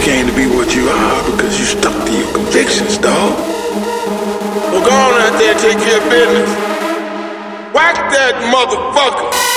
came to be what you are because you stuck to your convictions, dog. Well, go on out there and take care of business. Whack that motherfucker.